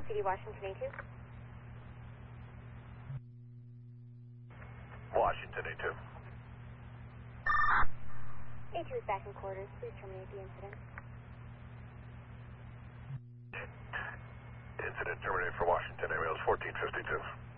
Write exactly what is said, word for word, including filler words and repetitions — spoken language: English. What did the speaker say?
L C D Washington A two. Washington A two. A two is back in quarters. Please terminate the incident. Incident terminated for Washington. Ambulance fourteen fifty-two.